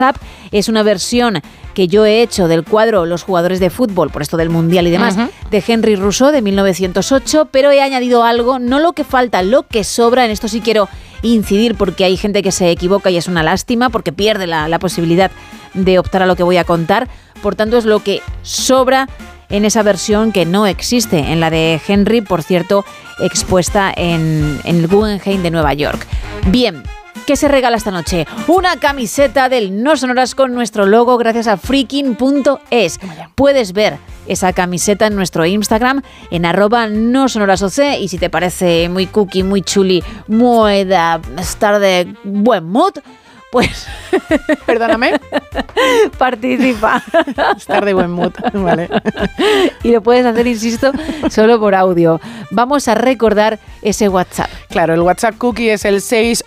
Es una versión que yo he hecho del cuadro Los jugadores de fútbol, por esto del Mundial y demás, de Henry Rousseau de 1908, pero he añadido algo, no lo que falta, lo que sobra. En esto sí quiero incidir porque hay gente que se equivoca y es una lástima porque pierde la posibilidad de optar a lo que voy a contar. Por tanto, es lo que sobra en esa versión que no existe, en la de Henry, por cierto, expuesta en el Guggenheim de Nueva York. Bien, ¿qué se regala esta noche? Una camiseta del No Sonoras con nuestro logo gracias a freaking.es. Puedes ver esa camiseta en nuestro Instagram en @nosonorasoc, y si te parece muy cookie, muy chuli, muy de estar de buen mood, pues... Perdóname. Participa. Estar de buen mood, vale. Y lo puedes hacer, insisto, solo por audio. Vamos a recordar ese WhatsApp. Claro, el WhatsApp cookie es el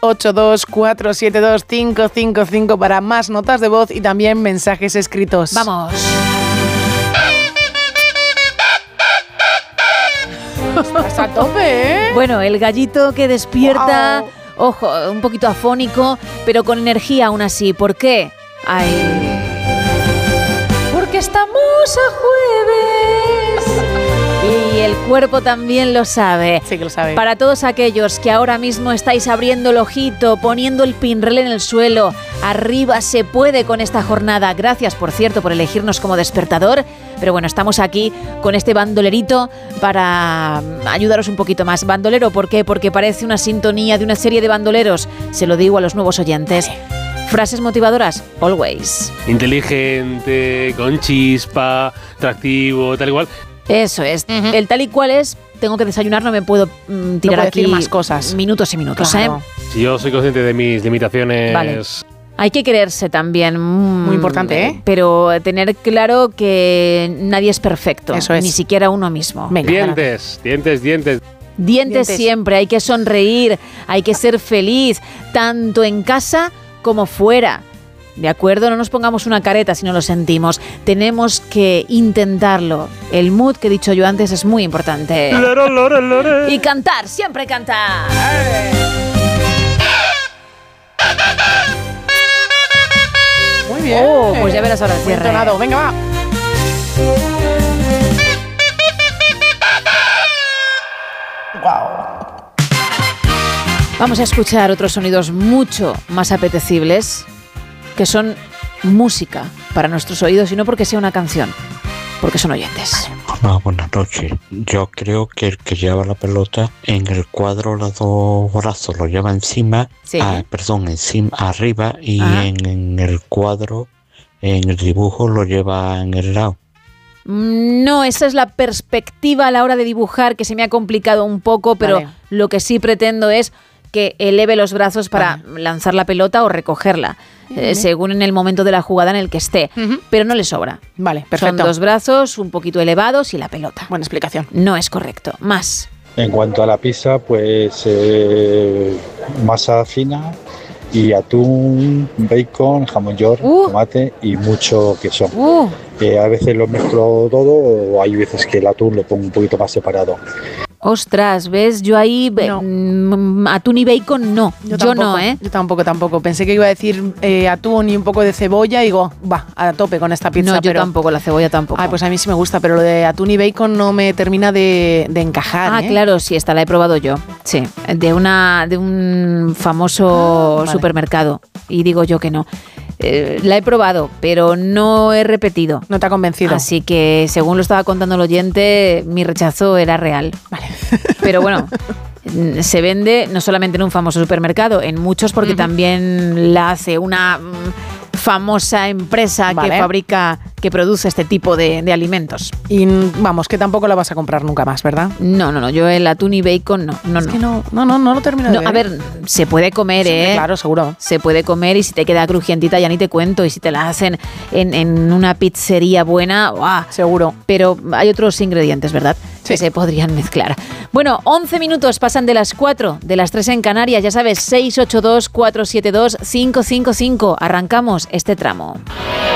682472555 para más notas de voz y también mensajes escritos. ¡Vamos! Estás a tope, ¿eh? Bueno, el gallito que despierta... Wow. Ojo, un poquito afónico, pero con energía aún así. ¿Por qué? Ay. Porque estamos a jueves. Y el cuerpo también lo sabe. Sí que lo sabe. Para todos aquellos que ahora mismo estáis abriendo el ojito, poniendo el pinrel en el suelo, arriba se puede con esta jornada. Gracias, por cierto, por elegirnos como despertador. Pero bueno, estamos aquí con este bandolerito para ayudaros un poquito más. Bandolero, ¿por qué? Porque parece una sintonía de una serie de bandoleros. Se lo digo a los nuevos oyentes. Frases motivadoras, always. Inteligente, con chispa, atractivo, tal igual. Eso es. El tal y cual es, tengo que desayunar, no me puedo tirar no aquí decir más cosas. Minutos y minutos. Claro. Si yo soy consciente de mis limitaciones... Vale. Hay que quererse también. Muy importante, ¿eh? Pero tener claro que nadie es perfecto. Eso es. Ni siquiera uno mismo. Venga, Dientes. Dientes siempre, hay que sonreír, hay que ser feliz, tanto en casa como fuera. ¿De acuerdo? No nos pongamos una careta si no lo sentimos. Tenemos que intentarlo. El mood que he dicho yo antes es muy importante. Y cantar, siempre cantar. Muy bien. Oh, pues ya verás ahora el Muy cierre. entonado. Venga, va. Wow. Vamos a escuchar otros sonidos mucho más apetecibles, que son música para nuestros oídos, y no porque sea una canción, porque son oyentes. Hola, buenas noches. Yo creo que el que lleva la pelota en el cuadro, los dos brazos lo lleva encima, Sí. encima, arriba, y Ah. en el cuadro, en el dibujo, lo lleva en el lado. No, esa es la perspectiva a la hora de dibujar, que se me ha complicado un poco, pero Vale. lo que sí pretendo es que eleve los brazos para lanzar la pelota o recogerla, según en el momento de la jugada en el que esté. Pero no le sobra. Vale, perfecto. Son dos brazos un poquito elevados y la pelota. Buena explicación. No es correcto. Más. En cuanto a la pizza, pues masa fina y atún, bacon, jamón york, tomate y mucho queso. A veces lo mezclo todo, o hay veces que el atún lo pongo un poquito más separado. Ostras, ¿ves? Yo ahí atún y bacon no. Yo tampoco, no, ¿eh? Yo tampoco. Pensé que iba a decir atún y un poco de cebolla y digo, va, a tope con esta pizza. No, yo pero... tampoco, la cebolla tampoco. Ay, pues a mí sí me gusta, pero lo de atún y bacon no me termina de encajar. Ah, claro, sí, esta la he probado yo. Sí, de un famoso vale. supermercado. Y digo yo que no. La he probado, pero no he repetido. No te ha convencido. Así que, según lo estaba contando el oyente, mi rechazo era real. Vale. Pero bueno, se vende no solamente en un famoso supermercado, en muchos, porque también la hace una famosa empresa Vale. que fabrica, que produce este tipo de alimentos. Y vamos, que tampoco la vas a comprar nunca más, ¿verdad? No, yo el atún y bacon no. Es que no lo termino de ver. A ver, se puede comer, Sí, claro, seguro. Se puede comer, y si te queda crujientita ya ni te cuento, y si te la hacen en una pizzería buena, ¡guau! Seguro. Pero hay otros ingredientes, ¿verdad? Sí. Que se podrían mezclar. Bueno, 11 minutos pasan de las 4, de las 3 en Canarias, ya sabes, 682-472-555. Arrancamos este tramo.